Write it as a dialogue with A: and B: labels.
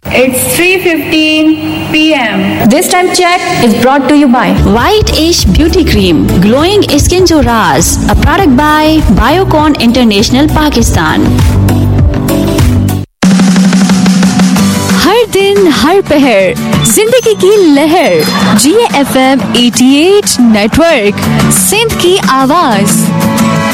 A: It's 3:15 p.m.
B: This time check is brought to you by
C: White Ash Beauty Cream, Glowing Skin Jo Raaz, a product by Biocon International Pakistan.
D: हर दिन हर पहर जिंदगी की लहर, GFM 88 network, Sindh की आवाज।